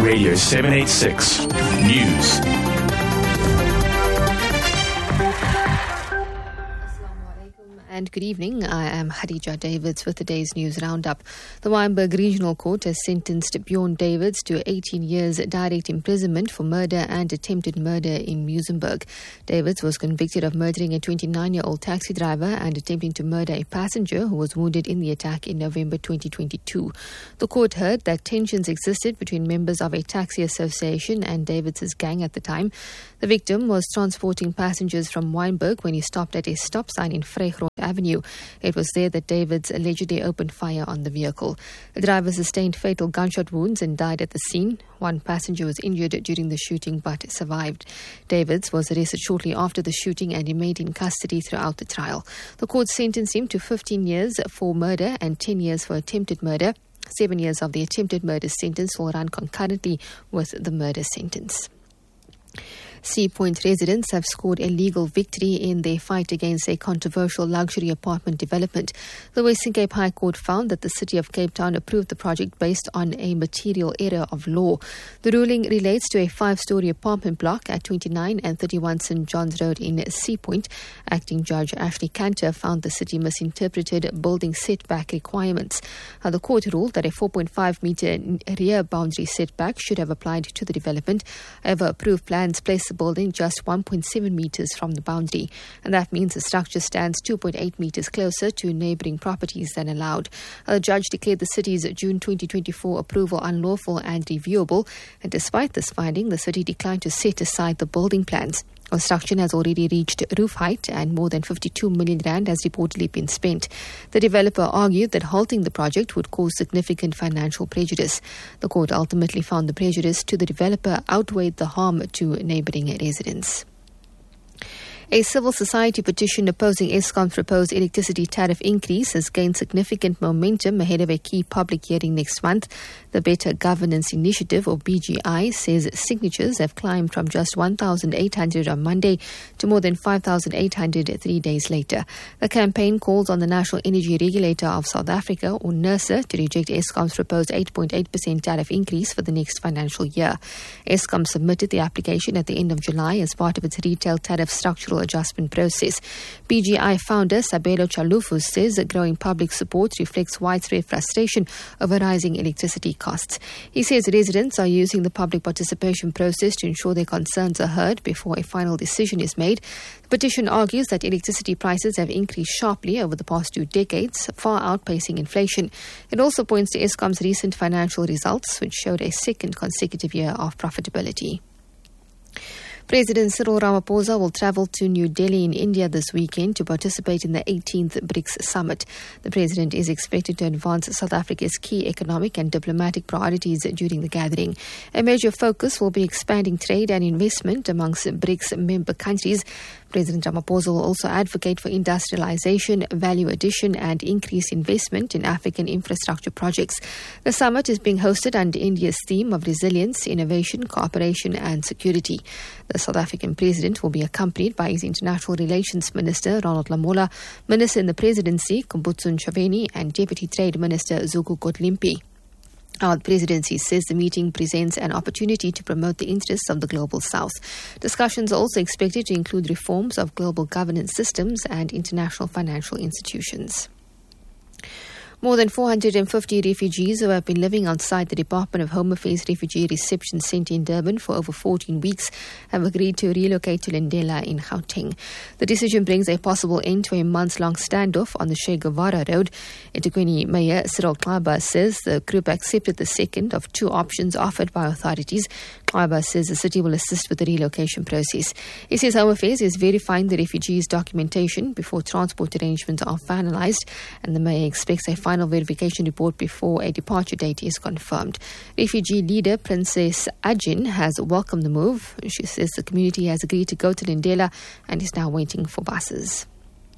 Radio 786 News. And good evening. I am Hadija Davids with the day's news roundup. The Wynberg Regional Court has sentenced Bjorn Davids to 18 years direct imprisonment for murder and attempted murder in Muizenberg. Davids was convicted of murdering a 29-year-old taxi driver and attempting to murder a passenger who was wounded in the attack in November 2022. The court heard that tensions existed between members of a taxi association and Davids' gang at the time. The victim was transporting passengers from Wynberg when he stopped at a stop sign in Vrygrond Avenue. It was there that Davids allegedly opened fire on the vehicle. The driver sustained fatal gunshot wounds and died at the scene. One passenger was injured during the shooting but survived. Davids was arrested shortly after the shooting and remained in custody throughout the trial. The court sentenced him to 15 years for murder and 10 years for attempted murder. 7 years of the attempted murder sentence will run concurrently with the murder sentence. Sea Point residents have scored a legal victory in their fight against a controversial luxury apartment development. The Western Cape High Court found that the City of Cape Town approved the project based on a material error of law. The ruling relates to a 5-story apartment block at 29 and 31 St. John's Road in Sea Point. Acting Judge Ashley Cantor found the city misinterpreted building setback requirements. The court ruled that a 4.5-metre rear boundary setback should have applied to the development. However, approved plans place the building just 1.7 metres from the boundary, and that means the structure stands 2.8 metres closer to neighbouring properties than allowed. The judge declared the city's June 2024 approval unlawful and reviewable, and despite this finding, the city declined to set aside the building plans. Construction has already reached roof height and more than 52 million rand has reportedly been spent. The developer argued that halting the project would cause significant financial prejudice. The court ultimately found the prejudice to the developer outweighed the harm to neighbouring residents. A civil society petition opposing Eskom's proposed electricity tariff increase has gained significant momentum ahead of a key public hearing next month. The Better Governance Initiative, or BGI, says signatures have climbed from just 1,800 on Monday to more than 5,800 3 days later. The campaign calls on the National Energy Regulator of South Africa, or NERSA, to reject Eskom's proposed 8.8% tariff increase for the next financial year. Eskom submitted the application at the end of July as part of its retail tariff structural adjustment process. BGI founder Sabelo Chalufu says that growing public support reflects widespread frustration over rising electricity costs. He says residents are using the public participation process to ensure their concerns are heard before a final decision is made. The petition argues that electricity prices have increased sharply over the past 2 decades, far outpacing inflation. It also points to Eskom's recent financial results, which showed a second consecutive year of profitability. President Cyril Ramaphosa will travel to New Delhi in India this weekend to participate in the 18th BRICS summit. The president is expected to advance South Africa's key economic and diplomatic priorities during the gathering. A major focus will be expanding trade and investment amongst BRICS member countries. President Ramaphosa will also advocate for industrialization, value addition and increased investment in African infrastructure projects. The summit is being hosted under India's theme of resilience, innovation, cooperation and security. The South African president will be accompanied by his International Relations Minister, Ronald Lamola, Minister in the Presidency, Kumbutso Ntshavheni, and Deputy Trade Minister, Zuku Kotlimpi. Our presidency says the meeting presents an opportunity to promote the interests of the global south. Discussions are also expected to include reforms of global governance systems and international financial institutions. More than 450 refugees who have been living outside the Department of Home Affairs Refugee Reception Centre in Durban for over 14 weeks have agreed to relocate to Lindela in Gauteng. The decision brings a possible end to a months-long standoff on the Che Guevara Road. eThekwini Mayor Cyril Xaba says the group accepted the second of 2 options offered by authorities. Xaba says the city will assist with the relocation process. He says Home Affairs is verifying the refugees' documentation before transport arrangements are finalised, and the mayor expects a final verification report before a departure date is confirmed. Refugee leader Princess Ajin has welcomed the move. She says the community has agreed to go to Lindela and is now waiting for buses.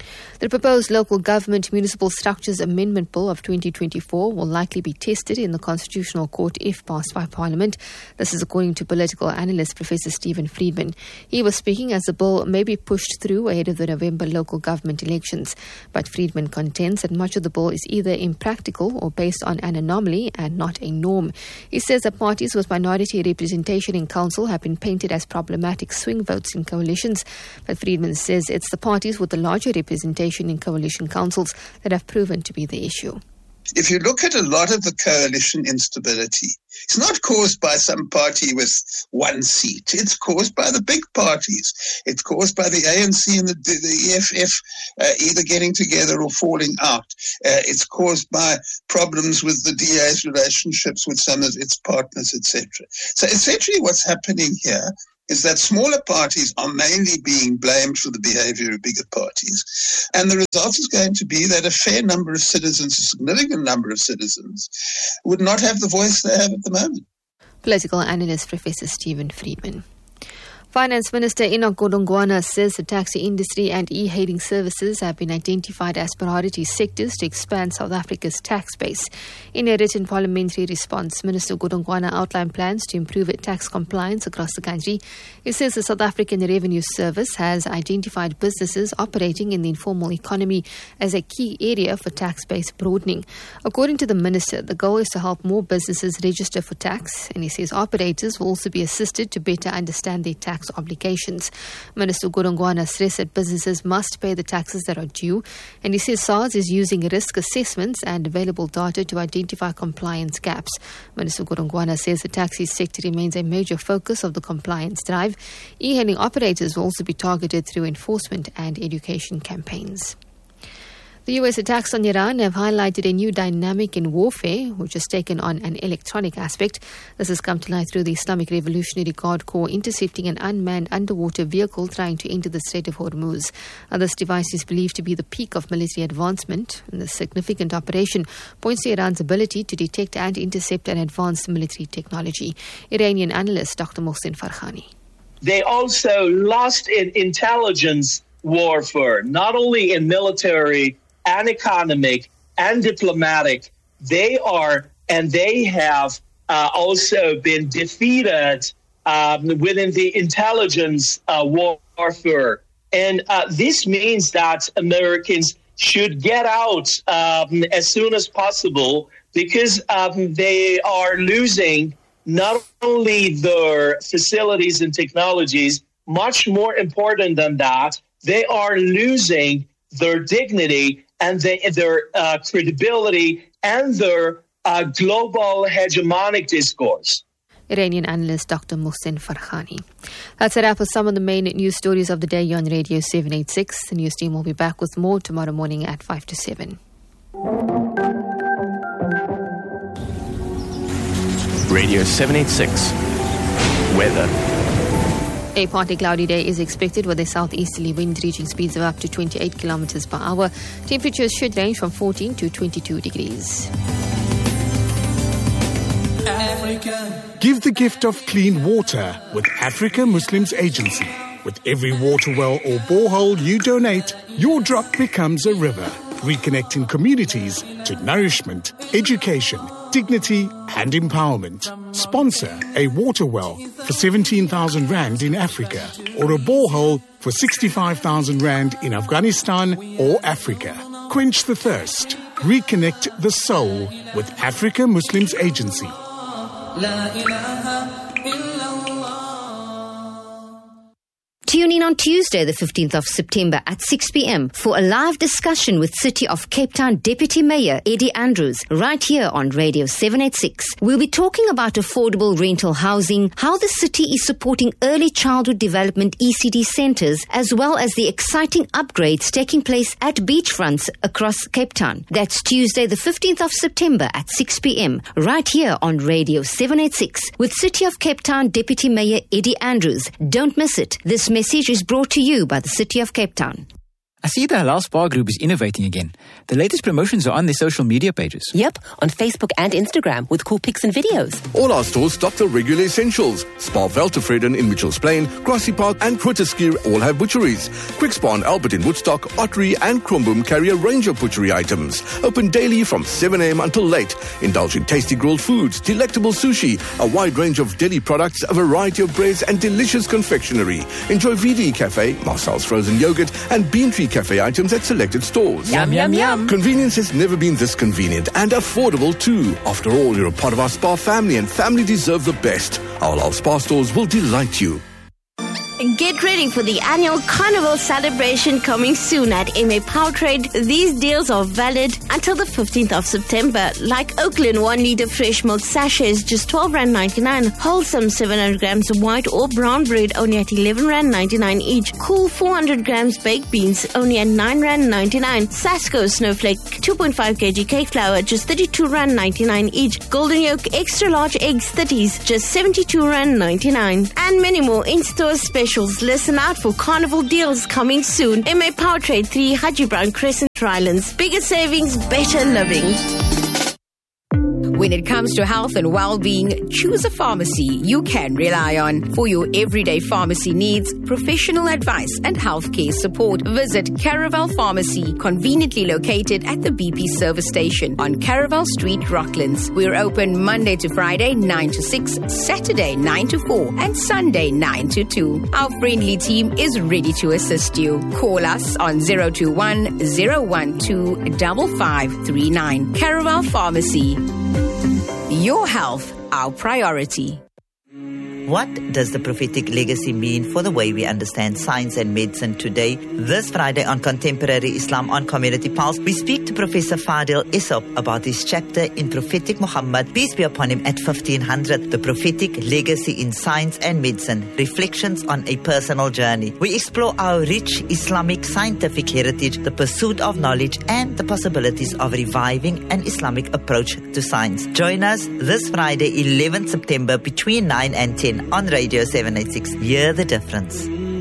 The proposed Local Government Municipal Structures Amendment Bill of 2024 will likely be tested in the Constitutional Court if passed by Parliament. This is according to political analyst Professor Stephen Friedman. He was speaking as the bill may be pushed through ahead of the November local government elections. But Friedman contends that much of the bill is either impractical or based on an anomaly and not a norm. He says that parties with minority representation in council have been painted as problematic swing votes in coalitions. But Friedman says it's the parties with the larger representation in coalition councils that have proven to be the issue. If you look at a lot of the coalition instability, it's not caused by some party with one seat. It's caused by the big parties. It's caused by the ANC and the EFF either getting together or falling out. It's caused by problems with the DA's relationships with some of its partners, etc. So essentially what's happening here is that smaller parties are mainly being blamed for the behavior of bigger parties. And the result is going to be that a fair number of citizens, a significant number of citizens, would not have the voice they have at the moment. Political analyst Professor Stephen Friedman. Finance Minister Enoch Godongwana says the taxi industry and e-hailing services have been identified as priority sectors to expand South Africa's tax base. In a written parliamentary response, Minister Godongwana outlined plans to improve tax compliance across the country. He says the South African Revenue Service has identified businesses operating in the informal economy as a key area for tax base broadening. According to the minister, the goal is to help more businesses register for tax, and he says operators will also be assisted to better understand their tax obligations. Minister Godongwana stressed that businesses must pay the taxes that are due, and he says SARS is using risk assessments and available data to identify compliance gaps. Minister Godongwana says the taxi sector remains a major focus of the compliance drive. E-hailing operators will also be targeted through enforcement and education campaigns. The US attacks on Iran have highlighted a new dynamic in warfare, which has taken on an electronic aspect. This has come to light through the Islamic Revolutionary Guard Corps intercepting an unmanned underwater vehicle trying to enter the Strait of Hormuz. This device is believed to be the peak of military advancement, and the significant operation points to Iran's ability to detect and intercept an advanced military technology. Iranian analyst Dr. Mohsen Farhani. They also lost in intelligence warfare, not only in military and economic and diplomatic. They have also been defeated within the intelligence warfare. And this means that Americans should get out as soon as possible, because they are losing not only their facilities and technologies, much more important than that, they are losing their dignity and their credibility and their global hegemonic discourse. Iranian analyst Dr. Mohsen Farhani. That's a wrap for some of the main news stories of the day on Radio 786. The news team will be back with more tomorrow morning at 5 to 7. Radio 786. Weather. A partly cloudy day is expected with a southeasterly wind reaching speeds of up to 28 kilometers per hour. Temperatures should range from 14 to 22 degrees. Africa. Give the gift of clean water with Africa Muslims Agency. With every water well or borehole you donate, your drop becomes a river, reconnecting communities to nourishment, education, dignity and empowerment. Sponsor a water well for 17,000 Rand in Africa or a borehole for 65,000 Rand in Afghanistan or Africa. Quench the thirst. Reconnect the soul with Africa Muslims Agency. Tune in on Tuesday, the 15th of September at 6 p.m. for a live discussion with City of Cape Town Deputy Mayor Eddie Andrews, right here on Radio 786. We'll be talking about affordable rental housing, how the city is supporting early childhood development ECD centres, as well as the exciting upgrades taking place at beachfronts across Cape Town. That's Tuesday, the 15th of September at 6 p.m. right here on Radio 786 with City of Cape Town Deputy Mayor Eddie Andrews. Don't miss it. This message is brought to you by the City of Cape Town. I see the Halal Spa Group is innovating again. The latest promotions are on their social media pages. Yep, on Facebook and Instagram with cool pics and videos. All our stores stock the regular essentials. Spa Veltevreden in Mitchells Plain, Grassy Park and Grooteskier all have butcheries. Quick Spa and Albert in Woodstock, Ottery and Kromboom carry a range of butchery items. Open daily from 7 a.m. until late. Indulge in tasty grilled foods, delectable sushi, a wide range of deli products, a variety of breads and delicious confectionery. Enjoy VD Cafe, Marcel's frozen yogurt and Bean Tree Cafe items at selected stores. Yum, yum, yum. Convenience has never been this convenient and affordable too. After all, you're a part of our spa family and family deserve the best. Our Halal Spa stores will delight you. Get ready for the annual Carnival celebration coming soon at MA Powertrade. These deals are valid until the 15th of September. Like Oakland 1 litre fresh milk sachets, just R12.99. Wholesome 700 grams of white or brown bread, only at R11.99 each. Cool 400 grams baked beans, only at R9.99. Sasco Snowflake 2.5 kg cake flour, just R32.99 each. Golden Yolk extra large eggs 30s, just R72.99. And many more in-store specials. Listen out for carnival deals coming soon. MA Powertrade 3 Haji Brown Crescent, Rylands. Bigger savings, better living. When it comes to health and well-being, choose a pharmacy you can rely on. For your everyday pharmacy needs, professional advice and healthcare support, visit Caravel Pharmacy, conveniently located at the BP service station on Caravel Street, Rocklands. We're open Monday to Friday, 9 to 6, Saturday, 9 to 4, and Sunday, 9 to 2. Our friendly team is ready to assist you. Call us on 021 012 5539. Caravel Pharmacy. Your health, our priority. What does the prophetic legacy mean for the way we understand science and medicine today? This Friday on Contemporary Islam on Community Pulse, we speak to Professor Fadil Isop about his chapter in Prophetic Muhammad, peace be upon him, at 1500, The Prophetic Legacy in Science and Medicine, Reflections on a Personal Journey. We explore our rich Islamic scientific heritage, the pursuit of knowledge, and the possibilities of reviving an Islamic approach to science. Join us this Friday, 11th September, between 9 and 10 on Radio 786. Hear the difference.